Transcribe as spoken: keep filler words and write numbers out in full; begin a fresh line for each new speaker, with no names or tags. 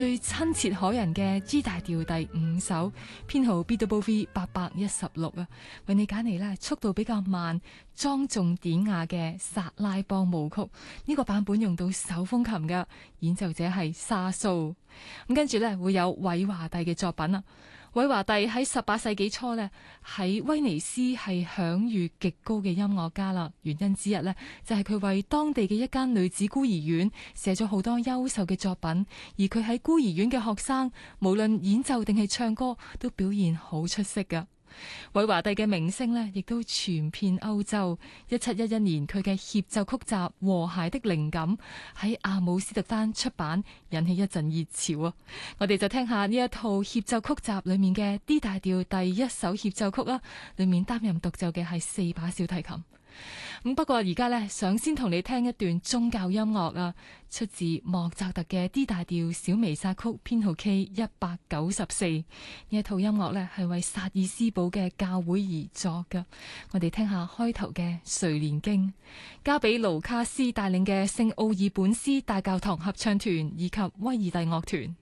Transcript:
最親切可人嘅 G 大調第五首，編號 B W V 八百一十六啊，為你揀嚟呢速度比較慢、莊重典雅嘅薩拉邦舞曲。呢、這個版本用到手風琴嘅，演奏者係沙蘇。咁跟住呢會有韋華第嘅作品啊。韋華第喺十八世紀初呢，喺威尼斯係享譽極高嘅音樂家啦。原因之一呢，就係佢為當地嘅一間女子孤兒院寫咗好多優秀嘅作品，而佢喺孤兒院嘅學生無論演奏定係唱歌都表現好出色㗎。韋華第嘅名聲呢，亦都傳遍歐洲。一七一一年，佢嘅協奏曲集《和諧的靈感》喺阿姆斯特丹出版，引起一陣熱潮啊！我哋就聽下呢一套協奏曲集裏面嘅 D 大調第一首協奏曲啦，裏面擔任獨奏嘅係四把小提琴。咁不過而家呢，想先同你聽一段宗教音樂啊，出自莫扎特嘅 D 大調小彌撒曲編號 K 一百九十四。呢一套音樂呢，係為薩爾斯堡嘅教會而作㗎。我哋聽下開頭嘅睡蓮經，交俾盧卡斯帶領嘅聖奧爾本斯大教堂合唱團以及威爾第樂團。